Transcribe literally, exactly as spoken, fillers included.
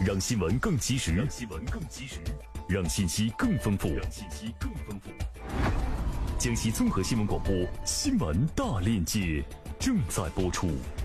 让新闻更及时， 让新闻更及时， 让信息更丰富， 让信息更丰富。 江西综合新闻广播《新闻大链接》正在播出。